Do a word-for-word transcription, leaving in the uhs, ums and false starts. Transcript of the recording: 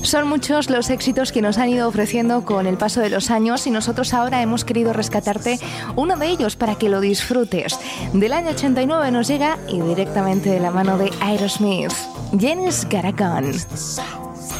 Son muchos los éxitos que nos han ido ofreciendo con el paso de los años y nosotros ahora hemos querido rescatarte uno de ellos para que lo disfrutes. Del año ochenta y nueve nos llega y directamente de la mano de Aerosmith, Jenny's Got a Gun.